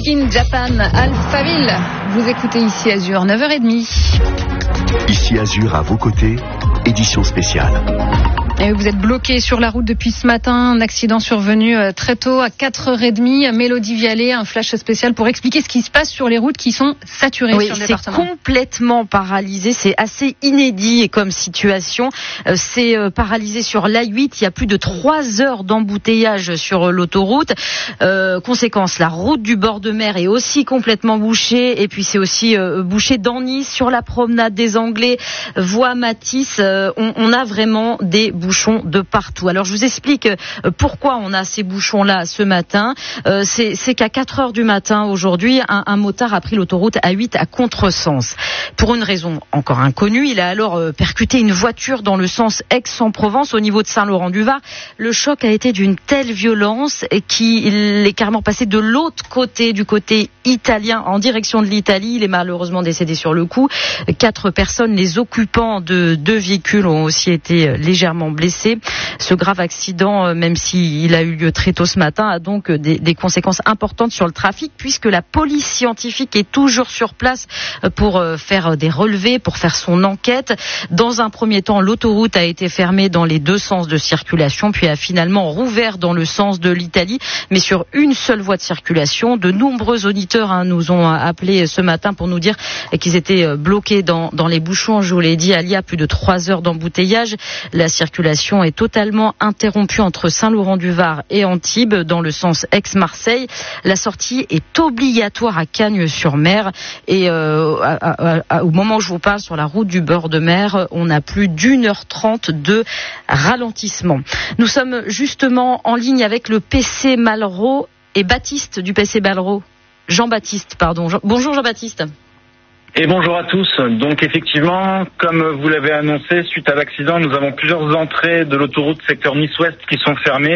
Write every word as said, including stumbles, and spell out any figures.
Big in Japan, Alphaville. Vous écoutez ici Azur, neuf heures trente. Ici Azur à vos côtés, édition spéciale. Et vous êtes bloqué sur la route depuis ce matin. Un accident survenu très tôt à quatre heures trente. Mélodie Vialet, un flash spécial pour expliquer ce qui se passe sur les routes qui sont saturées oui, sur le département. C'est complètement paralysé. C'est assez inédit comme situation. C'est paralysé sur l'A huit. Il y a plus de trois heures d'embouteillage sur l'autoroute. Euh, conséquence, la route du bord de mer est aussi complètement bouchée. Et puis c'est aussi euh, bouché dans Nice, sur la promenade des Anglais, voie Matisse. Euh, on, on a vraiment des bouchons de partout. Alors je vous explique pourquoi on a ces bouchons-là ce matin. Euh, c'est, c'est qu'à quatre heures du matin aujourd'hui, un, un motard a pris l'autoroute A huit à contresens. Pour une raison encore inconnue, il a alors euh, percuté une voiture dans le sens Aix-en-Provence au niveau de Saint-Laurent-du-Var. Le choc a été d'une telle violence qu'il est carrément passé de l'autre côté, du côté italien, en direction de l'Italie. Il est malheureusement décédé sur le coup. Quatre personnes, les occupants de deux véhicules, ont aussi été légèrement blessés. Ce grave accident, même s'il a eu lieu très tôt ce matin, a donc des, des conséquences importantes sur le trafic, puisque la police scientifique est toujours sur place pour faire des relevés, pour faire son enquête. Dans un premier temps, l'autoroute a été fermée dans les deux sens de circulation, puis a finalement rouvert dans le sens de l'Italie, mais sur une seule voie de circulation. De nombreux auditeurs hein, nous ont appelé ce matin pour nous dire qu'ils étaient bloqués dans, dans les bouchons. Je vous l'ai dit, il y a plus de trois heures d'embouteillage. La circulation est totalement interrompue entre Saint-Laurent-du-Var et Antibes dans le sens Aix-Marseille. La sortie est obligatoire à Cagnes-sur-Mer et euh, à, à, à, au moment où je vous parle, sur la route du bord de mer, on a plus d'une heure trente de ralentissement. Nous sommes justement en ligne avec le P C Malraux et Baptiste du P C Malraux. Jean-Baptiste, pardon. Jean... Bonjour Jean-Baptiste. Et bonjour à tous. Donc effectivement, comme vous l'avez annoncé, suite à l'accident, nous avons plusieurs entrées de l'autoroute secteur Nice-Ouest qui sont fermées.